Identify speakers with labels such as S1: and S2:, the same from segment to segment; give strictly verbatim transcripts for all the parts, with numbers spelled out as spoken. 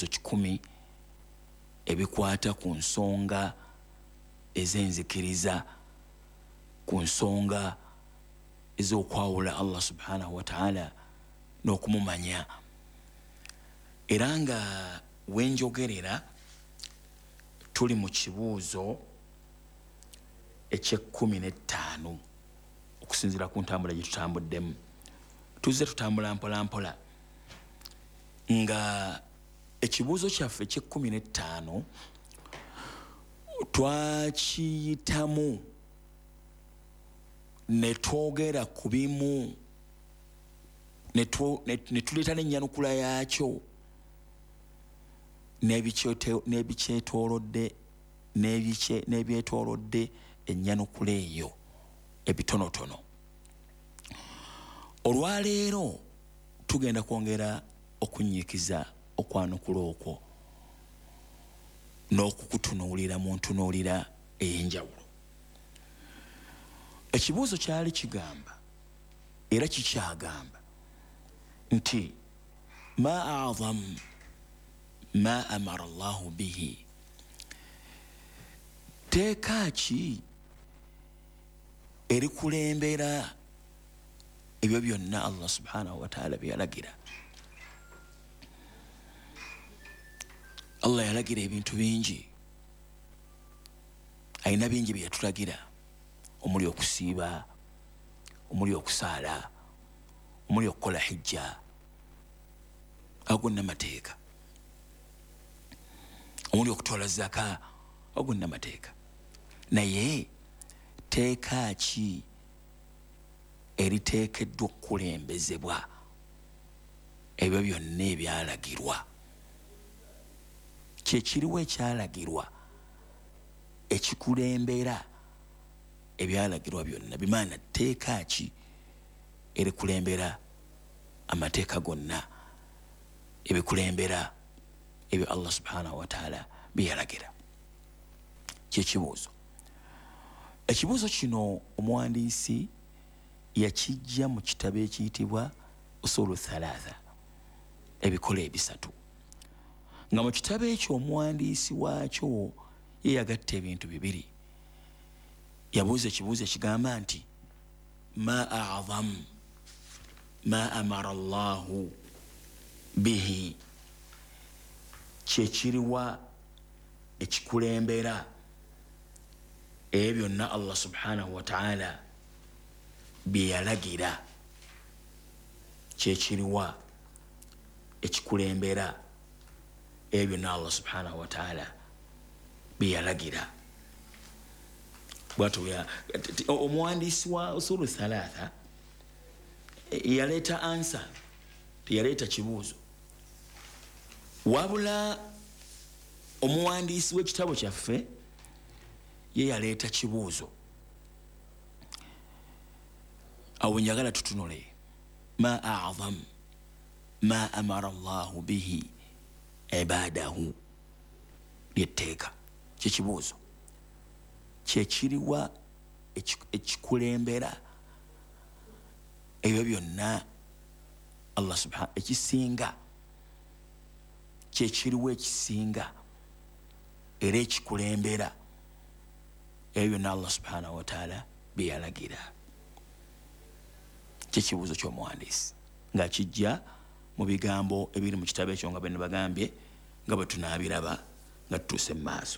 S1: ebibuuzo kikumi ebikwata ku nsonga ez'enzikiriza, ku nsonga ez'okwawula Allah subhanahu wa ta'ala n'okumumanya. Era nga wenjogerera tuli mu kibuuzo eky'ekkumi n'ettaano okusinziira ku ntambula gye tutambuddemu. Tuzze tutambula mpola mpola nga ekibuuzo kyaffe eky'ekkumi n'ettaano twakiyitamu ne twogera ku bimu ne tuleeta n'ennyanukula yaakyo n'ebikyetoolodde n'ebyetoolodde ennyanukula eyo ebitonotono. Olwaleero tugenda kwongera okunnyikiza okwanukula okwo n'okukutunuulira mu ntunuulira ey'enjawulo. Ekibuuzo kyali kigamba era kikyagamba nti ma a'zamu ma amara Allahu bihi, teeka ki erikulembera ebyo byonna Allah subhanahu wa ta'ala bye yalagira. Allah yalagira ebintu bingi, ayina bingi bye yatulagira, omuli okusiiba, omuli okusaala, omuli okukola hijja, ago n'amateeka, omuli okutwala zaka, ago n'amateeka. Naye teeka ki eriteekeddwa okukulembezebwa ebyo byonna ebyalagirwa? Kyekiriwo ekyalagirwa ekikulembera ebyalagirwa byonna, bimaana tteeka ki erikulembera amateeka gonna, ebikulembera ebyo Allah subhanahu wa ta'ala byeyalagira? Kyekibuuzo. Ekibuuzo kino omuwandiisi yakijja mu kitabo ekiyitibwa Usulu Thalatha, ebikola ebisatu, nga mu kitabo ekyo omuwandiisi waakyo ye yagatta ebintu bibiri. Yabuuza ekibuuzo ekigamba nti ma a'zamu ma amara Allahu bihi, kyekiriwa ekikulembera ebyo byonna Allah subhanahu wa ta'ala bye yalagira? Kyekiriwa ekikulembera ebyo byonna Allah subhanahu wa ta'ala bye yalagira? Bw'atyo omuwandiisi wa Usulu Thalatha yaleeta ansa, teyaleeta kibuuzo, wabula omuwandiisi w'ekitabo kyaffe ye yaleeta kibuuzo. Awo njagala tutunule ma a'zamu ma amara Allahu bihi ibadahu, lyetteeka kyekibuuzo. Kyekiriwa ekikulembera ebyo byonna Allah subhanahu ekisinga, kyekiriwa ekisinga era ekikulembera ebyo byonna Allah subhanahu wa ta'ala bye yalagira? Kyekibuuzo ky'omuwandiisi nga kijja mu bigambo ebiri mu kitabo ekyo nga bwe bagambye, nga bwe tunaabiraba nga tutuuse mu maaso.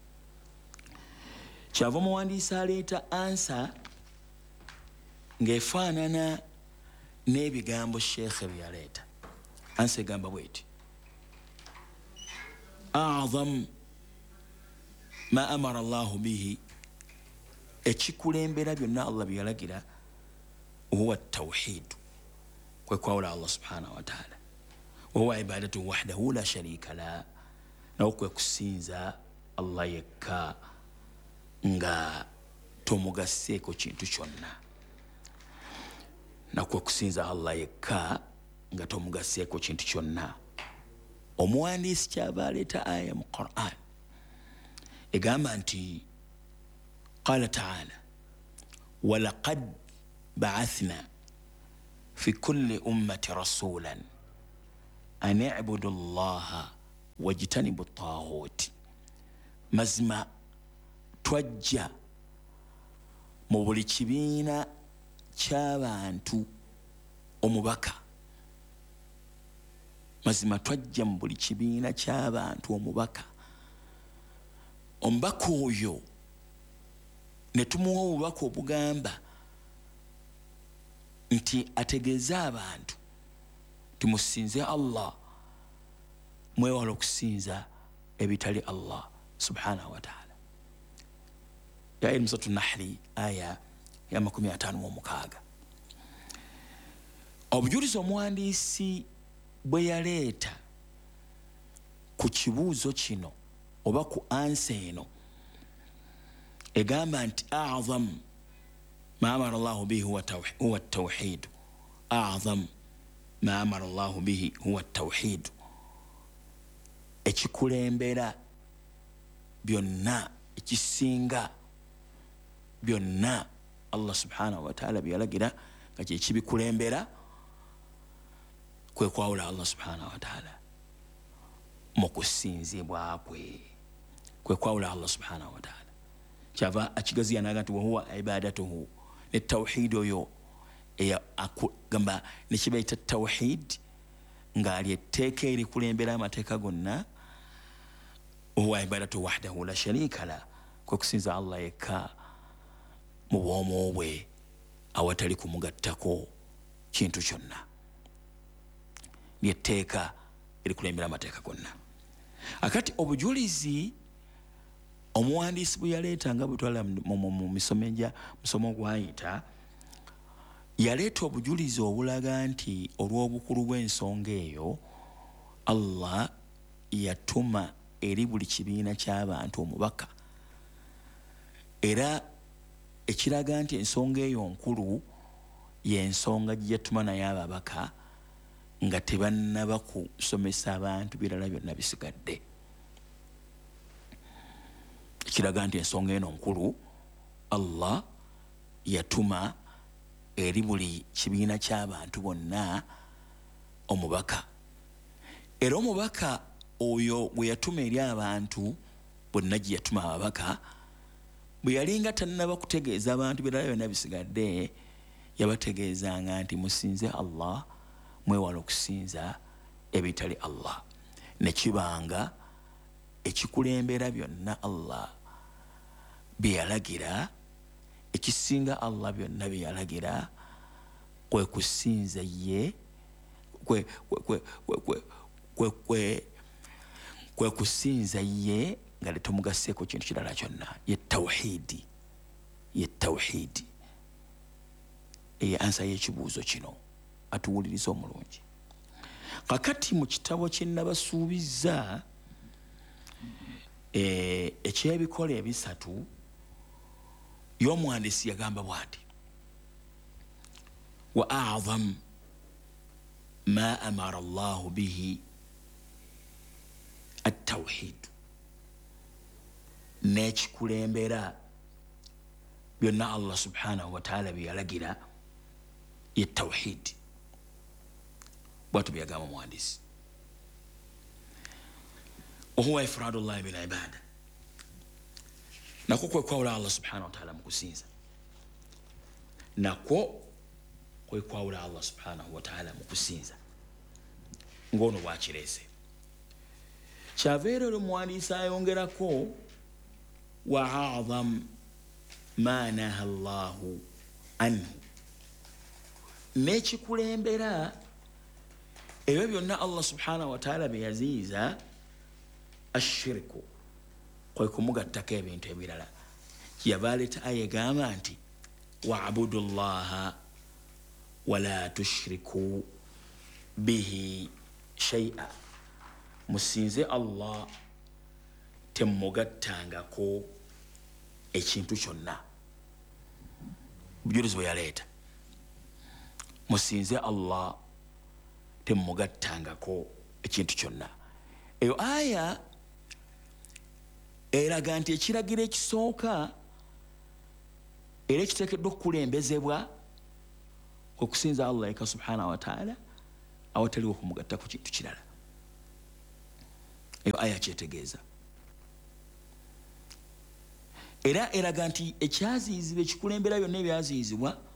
S1: Kyava omuwandiisi aleeta ansa ng'efaanana n'ebigambo sheekhe bye yaleeta. Ansa egamba bw'eti: a'zamu ma amara Allahu bihi, ekikulembera byonna Allah bye yalagira, huwa tawhidu, kwe kwawula Allah subhanahu wa ta'ala, wa huwa ibadatu wahdahu la sharika la, nawo kwe kusinza Allah yekka nga tomugasseeko kintu kyonna, nakwe kusinza Allah yekka nga tomugasseeko kintu kyonna. Omuwandiisi kyava aleeta aya mu Qur'an egamba nti qala ta'ala walaqad ba'athna fi kulli ummati rasulan an i'budu allaha wajitanibu ttaghut. Mazima twajja mu buli kibiina ky'abantu omubaka. Mazima twajja mu buli kibiina ky'abantu omubaka. Omubaka oyo ne tumuwa obubaka obugamba nti ategeeze abantu timusinze Allah, mwewala okusinza ebitali Allah subhanahu wa ta'ala. Ya ilmu suratu Nahli aya ya makumi ataano mu mukaaga. Obujulizi omuwandiisi bwe yaleeta ku kibuuzo kino oba ku ansa eno egamba nti a'zam ma amara Allahu bihi huwa at-tawhid. A'zam ma amara Allahu bihi huwa at-tawhid. Ekikulembera byonna, ekisinga byonna Allah subhanahu wa ta'ala byalagira nga kye kibikulembera kwe kwawula Allah subhanahu wa ta'ala mu kusinzibwa kwe, kwe kwawula Allah subhanahu wa ta'ala. Kyava akigaziya naga nti wahuwa ibadatuhu. Ne tawhid oyo eya akugamba ne kibayita tawhid ng'ali etteeka erikulembera amateeka gonna. Huwa ibadatu wahdahu la sharika la, kwe kusinza Allah yekka mu bwomu bwe awatali kumugattako kintu kyonna. Lyetteeka erikulembera amateeka gonna. Akati obujulizi omuwandiisi bwe yaleeta nga bwe twala mu misomo egya musomo gwayita, yaleeta obujulizi obulaga nti olw'obukulu bw'ensonga eyo Allah yatuma eri buli kibiina ky'abantu omubaka, era ekiraga nti ensonga eyo nkulu y'ensonga gye yatuma naye ababaka nga tebannaba kusomesa abantu birala byonna bisigadde. Ekiraga nti ensonga eno nkulu Allah yatuma eri buli kibiina ky'abantu bonna omubaka, era omubaka oyo bwe yatuma eri abantu bonna gye yatuma ababaka, bwe yalinga tannaba kutegeeza abantu birala byonna bisigadde, yabategeezanga nti musinze Allah, mwewala okusinza ebitali Allah. Ne kibanga ekikulembera byonna Allah bye yalagira, ekisinga Allah byonna bye yalagira kwe kusinza ye, kwe kwe kwe kwe kwe kwe kusinza ye nga tumugasseko kintu kirala kyonna. Ye tawhidi, ye tawhidi. Eyo ansa y'ekibuuzo kino atuwuliriza omulungi. Kakati mu kitabo kye nabasuubiza e, ekyebikola ebisatu, y'omuwandiisi yagamba bw'ati: wa a'zam ma amara Allahu bihi at-tawhid. N'ekikulembera byonna Allah subhanahu wa ta'ala bye yalagira ye tawhid. Bw'atyo bye yagamba omuwandiisi. Wahuwa ifradu llahi bil ibada. Nakwo kwe kwawula Allah subhanahu wa ta'ala mu kusinza. Nakwo kwe kwawula Allah subhanahu wa ta'ala mu kusinza. Ngono bw'akireese. Kyaveera omuwandiisi ayongerako wa a'zam ma naha Allahu anhu. N'ekikulembera ebyo byonna Allah subhanahu wa ta'ala bye yaziyiza, ashirku, kwe kumugattako ebintu ebirala. Kyeyava aleeta aya egamba nti wa'budu llaha wala tushriku bihi shay'a. Musinze Allah temugattangako ekintu kyonna. Bujulizi bwe yaleeta, musinze Allah temugattangako ekintu kyonna. Eyo aya eraga nti ekiragiro ekisooka era ekiteekeddwa okukulembezebwa okusinza Allah yekka subhanahu wa ta'ala awataliwo okumugattako kintu kirala. eyo aya kyetegeeza. Era eraga nti ekyaziyizibwa ekikulembera byonna ebyaziyizibwa